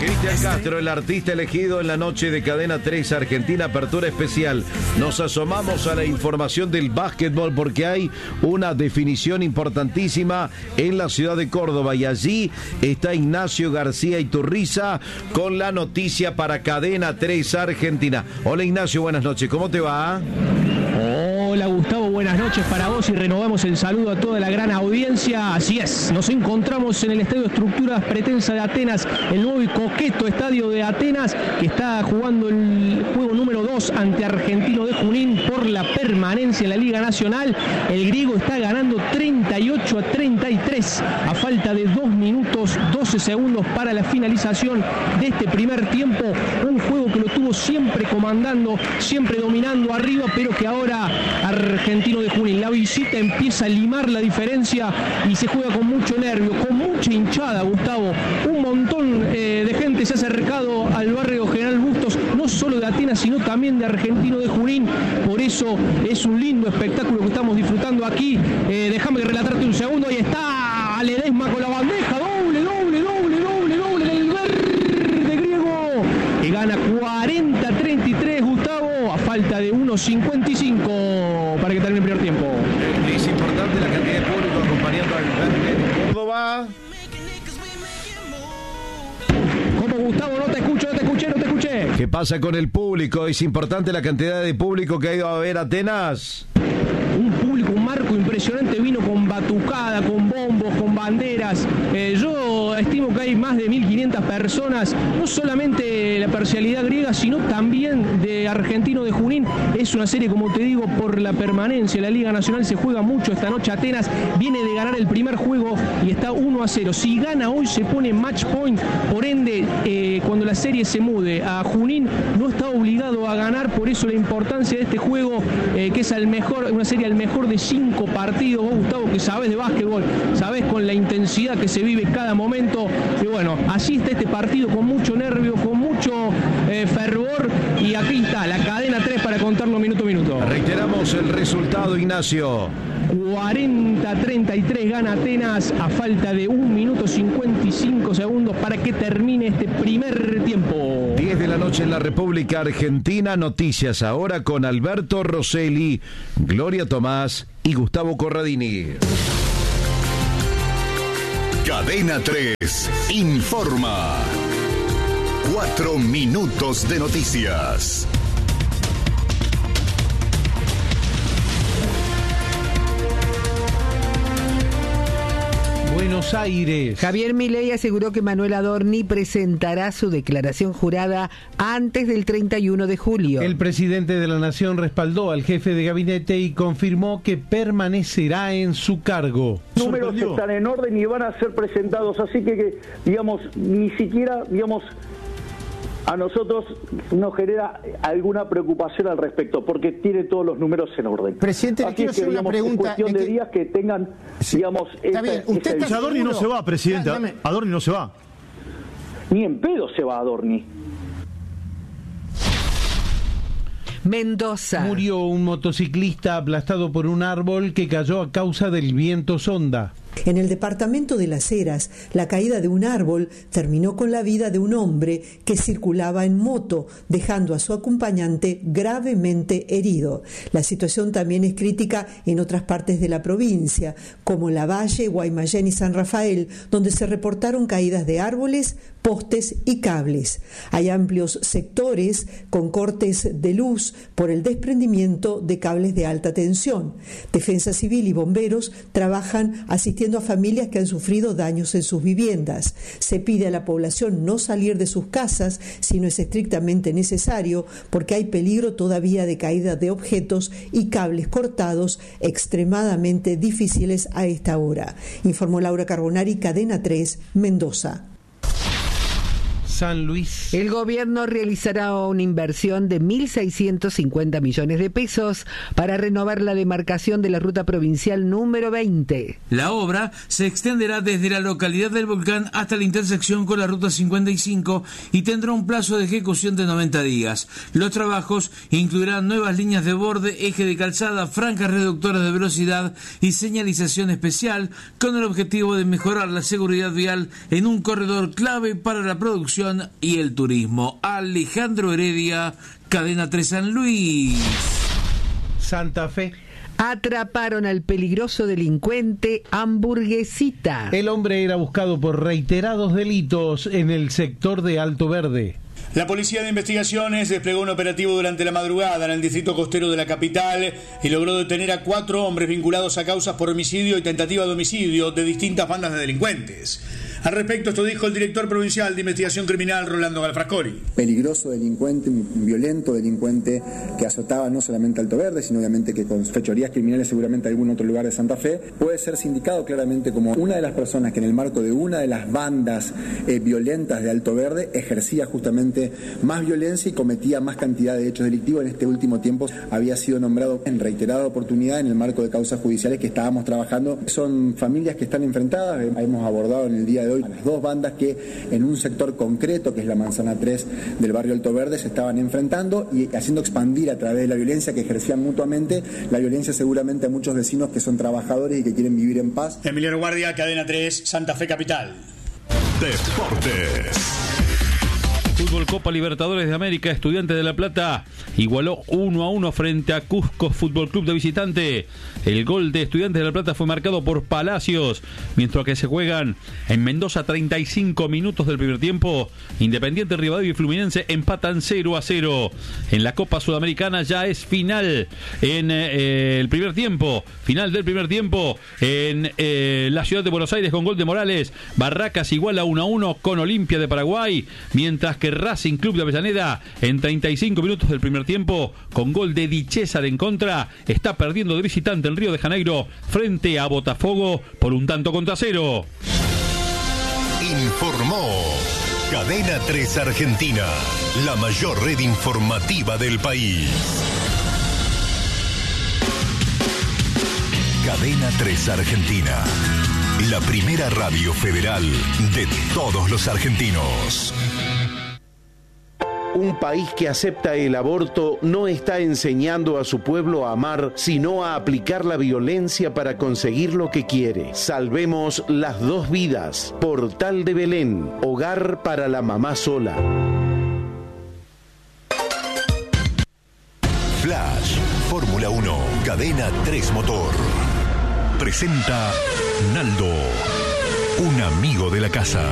Cristian Castro, el artista elegido en la noche de Cadena 3 Argentina, apertura especial. Nos asomamos a la información del básquetbol porque hay una definición importantísima en la ciudad de Córdoba y allí está Ignacio García Iturriza con la noticia para Cadena 3 Argentina. Hola Ignacio, buenas noches, ¿cómo te va? Hola Gustavo, buenas noches para vos y renovamos el saludo a toda la gran audiencia. Así es, nos encontramos en el Estadio Estructuras Pretensa de Atenas, el nuevo y coqueto estadio de Atenas que está jugando el juego número 2 ante Argentino de Junín por la permanencia en la Liga Nacional. El griego está ganando 38-33 a falta de 2 minutos 12 segundos para la finalización de este primer tiempo. Un juego que lo tuvo siempre comandando, siempre dominando arriba, pero que ahora Argentino de Junín, la visita empieza a limar la diferencia y se juega con mucho nervio, con mucha hinchada, Gustavo. Un montón de gente se ha acercado al barrio General Bustos, no solo de Atenas, sino también de Argentino de Junín. Por eso es un lindo espectáculo que estamos disfrutando aquí. Déjame relatarte un segundo. Ahí está Ledesma con la bandeja. Doble del verde griego, que gana 40-33, Gustavo, a falta de 1.55 para que termine el primer tiempo. Es importante la cantidad de público acompañando al verde de Córdoba. ¿Cómo, Gustavo? No te escuché. ¿Qué pasa con el público? ¿Es importante la cantidad de público que ha ido a ver Atenas? Un público, un marco impresionante, vino con batucada, con bombos, con banderas. Yo estimo que hay más de 1.500 personas, no solamente la parcialidad griega, sino también de Argentino de Junín. Es una serie, como te digo, por la permanencia. La Liga Nacional se juega mucho esta noche. Atenas viene de ganar el primer juego y está 1-0. Si gana hoy se pone match point, por ende, cuando la serie se mude a Junín, no está obligado a ganar. Por eso la importancia de este juego, que es una serie al mejor de 5 partidos. Vos, Gustavo, que sabés de básquetbol, sabés con la intensidad que se vive cada momento. Y bueno, así está este partido, con mucho nervio, con mucho fervor. Y aquí está la Cadena 3 para contarlo minuto a minuto. Reiteramos el resultado, Ignacio. 40-33 gana Atenas a falta de 1 minuto 55 segundos para que termine este primer tiempo. 10 de la noche en la República Argentina. Noticias ahora con Alberto Rosselli, Gloria Tomás y Gustavo Corradini. Cadena 3 informa. 4 minutos de noticias. Buenos Aires. Javier Milei aseguró que Manuel Adorni presentará su declaración jurada antes del 31 de julio. El presidente de la Nación respaldó al jefe de gabinete y confirmó que permanecerá en su cargo. Los números están en orden y van a ser presentados, así que digamos, ni siquiera, digamos, a nosotros nos genera alguna preocupación al respecto, porque tiene todos los números en orden. Presidente, le quiero hacer una pregunta. Es cuestión de días que tengan, digamos... Está bien, usted está Adorni no se va, presidente. Adorni no se va. Ni en pedo se va Adorni. Mendoza. Murió un motociclista aplastado por un árbol que cayó a causa del viento sonda. En el departamento de Las Heras, la caída de un árbol terminó con la vida de un hombre que circulaba en moto, dejando a su acompañante gravemente herido. La situación también es crítica en otras partes de la provincia, como Lavalle, Guaymallén y San Rafael, donde se reportaron caídas de árboles, postes y cables. Hay amplios sectores con cortes de luz por el desprendimiento de cables de alta tensión. Defensa Civil y bomberos trabajan asistiendo a familias que han sufrido daños en sus viviendas. Se pide a la población no salir de sus casas si no es estrictamente necesario, porque hay peligro todavía de caída de objetos y cables cortados extremadamente difíciles a esta hora. Informó Laura Carbonari, Cadena 3, Mendoza. San Luis. El gobierno realizará una inversión de 1.650 millones de pesos para renovar la demarcación de la ruta provincial número 20. La obra se extenderá desde la localidad del Volcán hasta la intersección con la ruta 55 y tendrá un plazo de ejecución de 90 días. Los trabajos incluirán nuevas líneas de borde, eje de calzada, franjas reductoras de velocidad y señalización especial, con el objetivo de mejorar la seguridad vial en un corredor clave para la producción construcción y el turismo. Alejandro Heredia, Cadena 3 San Luis. Santa Fe. Atraparon al peligroso delincuente Hamburguesita. El hombre era buscado por reiterados delitos en el sector de Alto Verde. La Policía de Investigaciones desplegó un operativo durante la madrugada en el distrito costero de la capital y logró detener a 4 hombres vinculados a causas por homicidio y tentativa de homicidio de distintas bandas de delincuentes. Al respecto, esto dijo el director provincial de Investigación Criminal, Rolando Galfrascori. Peligroso delincuente, un violento delincuente que azotaba no solamente Alto Verde, sino obviamente que con fechorías criminales seguramente algún otro lugar de Santa Fe, puede ser sindicado claramente como una de las personas que en el marco de una de las bandas violentas de Alto Verde ejercía justamente más violencia y cometía más cantidad de hechos delictivos. En este último tiempo había sido nombrado en reiterada oportunidad en el marco de causas judiciales que estábamos trabajando. Son familias que están enfrentadas. Hemos abordado en el día de hoy a las 2 bandas que en un sector concreto, que es la Manzana 3 del barrio Alto Verde, se estaban enfrentando y haciendo expandir a través de la violencia que ejercían mutuamente, la violencia seguramente a muchos vecinos que son trabajadores y que quieren vivir en paz. Emiliano Guardia, Cadena 3, Santa Fe Capital. Deportes. Fútbol Copa Libertadores de América, Estudiantes de La Plata igualó 1-1 frente a Cusco Fútbol Club de visitante. El gol de Estudiantes de La Plata fue marcado por Palacios, mientras que se juegan en Mendoza 35 minutos del primer tiempo. Independiente, Rivadavia y Fluminense empatan 0-0. En la Copa Sudamericana ya es final en el primer tiempo. Final del primer tiempo en la ciudad de Buenos Aires con gol de Morales. Barracas iguala 1-1 con Olimpia de Paraguay, mientras que Racing Club de Avellaneda en 35 minutos del primer tiempo con gol de Di César en contra está perdiendo de visitante en Río de Janeiro frente a Botafogo por 1-0. Informó Cadena 3 Argentina, la mayor red informativa del país. Cadena 3 Argentina, la primera radio federal de todos los argentinos. Un país que acepta el aborto no está enseñando a su pueblo a amar, sino a aplicar la violencia para conseguir lo que quiere. Salvemos las 2 vidas. Portal de Belén, hogar para la mamá sola. Flash, Fórmula 1, Cadena 3 Motor. Presenta Naldo, un amigo de la casa.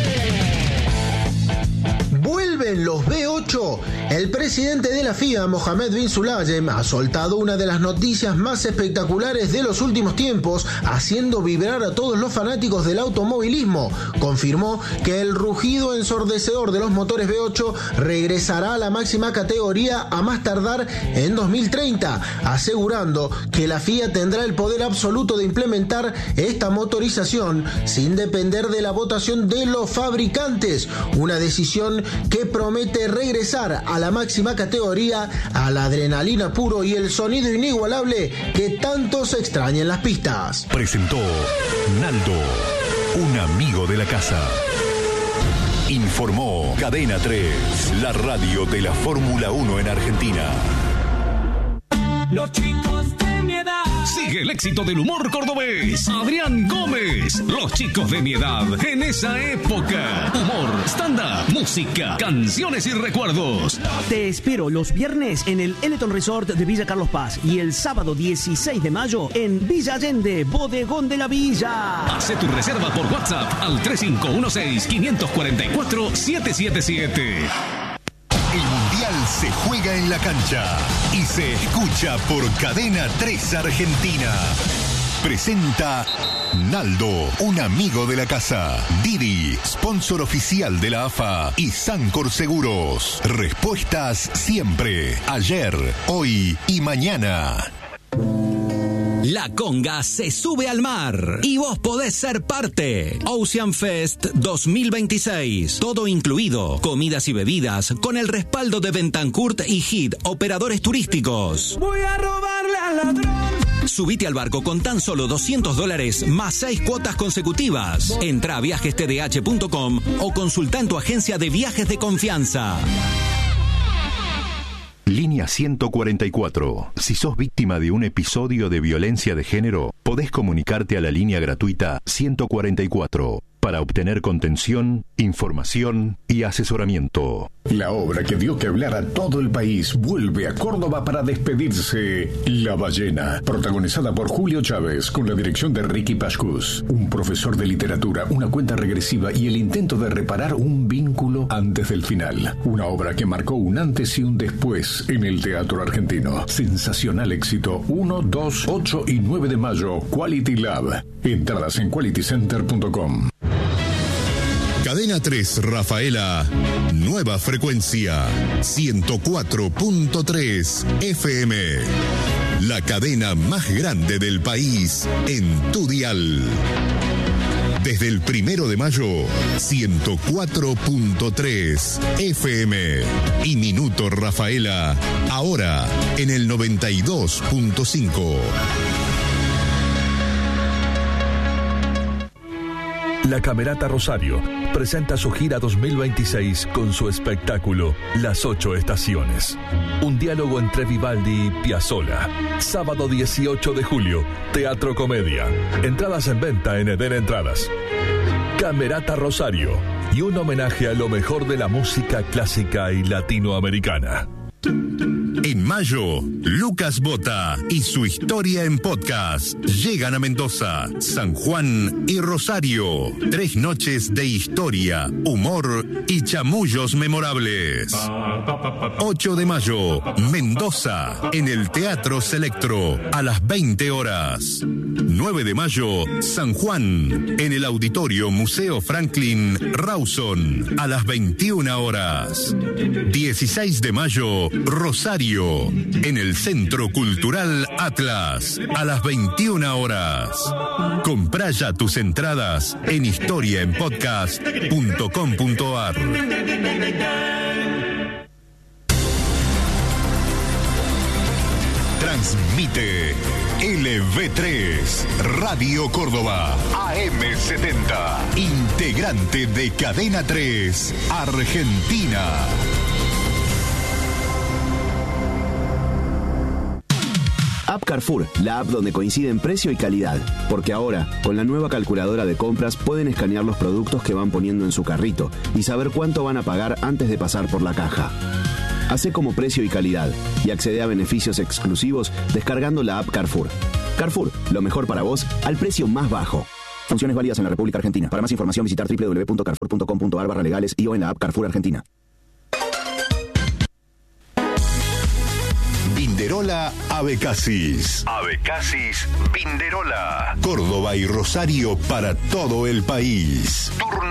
Vuelven los V8. El presidente de la FIA, Mohammed bin Sulayem, ha soltado una de las noticias más espectaculares de los últimos tiempos, haciendo vibrar a todos los fanáticos del automovilismo. Confirmó que el rugido ensordecedor de los motores V8 regresará a la máxima categoría a más tardar en 2030, asegurando que la FIA tendrá el poder absoluto de implementar esta motorización sin depender de la votación de los fabricantes, una decisión que promete regresar a la máxima categoría, a la adrenalina puro y el sonido inigualable que tanto se extraña en las pistas. Presentó Naldo, un amigo de la casa. Informó Cadena 3, la radio de la Fórmula 1 en Argentina. Los chicos de mi edad. Sigue el éxito del humor cordobés. Adrián Gómez. Los chicos de mi edad en esa época. Humor, stand-up, música, canciones y recuerdos. Te espero los viernes en el Eleton Resort de Villa Carlos Paz y el sábado 16 de mayo en Villa Allende, Bodegón de la Villa. Hace tu reserva por WhatsApp al 3516-544-777. El Mundial se juega en la cancha y se escucha por Cadena 3 Argentina. Presenta Naldo, un amigo de la casa. Didi, sponsor oficial de la AFA y Sancor Seguros. Respuestas siempre, ayer, hoy y mañana. La conga se sube al mar y vos podés ser parte. Ocean Fest 2026. Todo incluido. Comidas y bebidas con el respaldo de Bentancourt y Hit, operadores turísticos. Voy a robarle al ladrón. Subite al barco con tan solo $200 más 6 cuotas consecutivas. Entra a viajestdh.com o consulta en tu agencia de viajes de confianza. Línea 144. Si sos víctima de un episodio de violencia de género, podés comunicarte a la línea gratuita 144. para obtener contención, información y asesoramiento. La obra que dio que hablar a todo el país vuelve a Córdoba para despedirse. La Ballena, protagonizada por Julio Chávez, con la dirección de Ricky Pascus. Un profesor de literatura, una cuenta regresiva y el intento de reparar un vínculo antes del final. Una obra que marcó un antes y un después en el teatro argentino. Sensacional éxito. 1, 2, 8 y 9 de mayo. Quality Lab. Entradas en qualitycenter.com. Cadena 3 Rafaela, nueva frecuencia, 104.3 FM. La cadena más grande del país en tu dial. Desde el 1 de mayo, 104.3 FM. Y Minuto Rafaela, ahora en el 92.5. La Camerata Rosario presenta su gira 2026 con su espectáculo Las 8 Estaciones. Un diálogo entre Vivaldi y Piazzolla. Sábado 18 de julio, Teatro Comedia. Entradas en venta en Eden Entradas. Camerata Rosario y un homenaje a lo mejor de la música clásica y latinoamericana. En mayo, Lucas Bota y su historia en podcast llegan a Mendoza, San Juan y Rosario. 3 noches de historia, humor y chamullos memorables. 8 de mayo, Mendoza, en el Teatro Selectro, a las 20 horas. 9 de mayo, San Juan, en el Auditorio Museo Franklin Rawson, a las 21 horas. 16 de mayo, Rosario, en el Centro Cultural Atlas, a las 21 horas. Comprá ya tus entradas en historiaenpodcast.com.ar. Transmite LV3 Radio Córdoba AM70, integrante de Cadena 3 Argentina. App Carrefour, la app donde coinciden precio y calidad. Porque ahora, con la nueva calculadora de compras, pueden escanear los productos que van poniendo en su carrito y saber cuánto van a pagar antes de pasar por la caja. Hacé como precio y calidad y accede a beneficios exclusivos descargando la app Carrefour. Carrefour, lo mejor para vos al precio más bajo. Funciones válidas en la República Argentina. Para más información visitar www.carrefour.com.ar/legales y o en la app Carrefour Argentina. Vinderola Abecasis. Abecasis Vinderola. Córdoba y Rosario para todo el país. Turno